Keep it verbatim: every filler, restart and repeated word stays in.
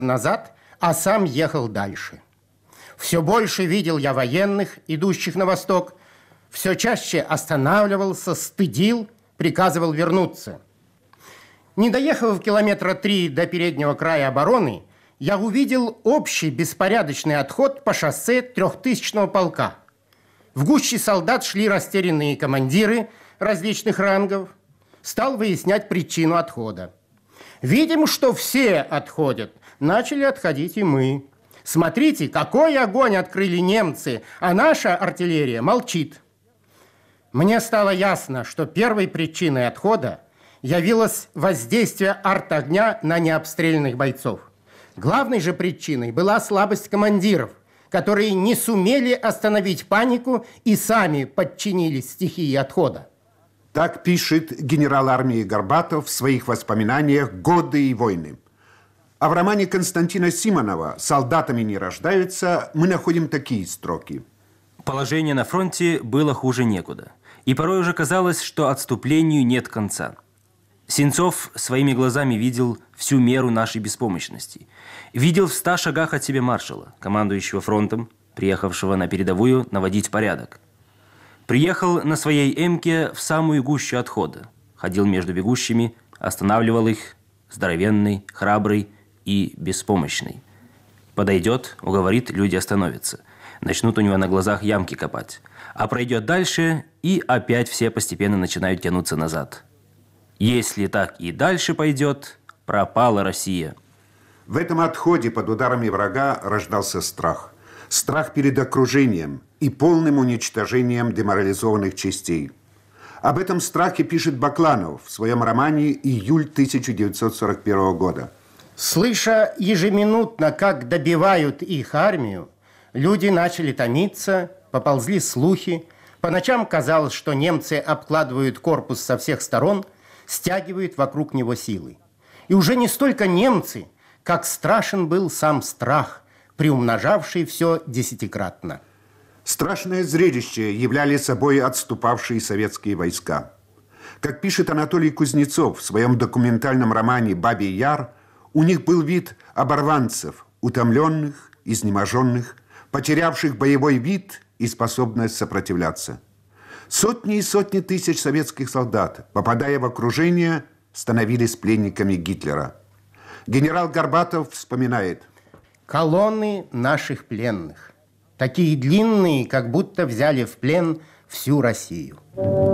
назад, а сам ехал дальше. Все больше видел я военных, идущих на восток, все чаще останавливался, стыдил, приказывал вернуться. Не доехав километра три до переднего края обороны, я увидел общий беспорядочный отход по шоссе трехтысячного полка. В гуще солдат шли растерянные командиры различных рангов. Стал выяснять причину отхода. Видим, что все отходят. Начали отходить и мы. Смотрите, какой огонь открыли немцы, а наша артиллерия молчит. Мне стало ясно, что первой причиной отхода явилось воздействие артогня на необстрелянных бойцов. Главной же причиной была слабость командиров, которые не сумели остановить панику и сами подчинились стихии отхода. Так пишет генерал армии Горбатов в своих воспоминаниях «Годы и войны». А в романе Константина Симонова «Солдатами не рождаются» мы находим такие строки. Положение на фронте было хуже некуда. И порой уже казалось, что отступлению нет конца. Сенцов своими глазами видел всю меру нашей беспомощности. Видел в ста шагах от себя маршала, командующего фронтом, приехавшего на передовую наводить порядок. Приехал на своей эмке в самую гущу отхода. Ходил между бегущими, останавливал их, здоровенный, храбрый и беспомощный. Подойдет, уговорит, люди остановятся. Начнут у него на глазах ямки копать. А пройдет дальше, и опять все постепенно начинают тянуться назад. Если так и дальше пойдет, пропала Россия. В этом отходе под ударами врага рождался страх. Страх перед окружением и полным уничтожением деморализованных частей. Об этом страхе пишет Бакланов в своем романе «Июль тысяча девятьсот сорок первого года». Слыша ежеминутно, как добивают их армию, люди начали томиться, поползли слухи. По ночам казалось, что немцы обкладывают корпус со всех сторон, стягивают вокруг него силы. И уже не столько немцы, как страшен был сам страх, приумножавший все десятикратно. Страшное зрелище являли собой отступавшие советские войска. Как пишет Анатолий Кузнецов в своем документальном романе «Бабий Яр», у них был вид оборванцев, утомленных, изнеможенных, потерявших боевой вид и способность сопротивляться. Сотни и сотни тысяч советских солдат, попадая в окружение, становились пленниками Гитлера. Генерал Горбатов вспоминает: колонны наших пленных, такие длинные, как будто взяли в плен всю Россию.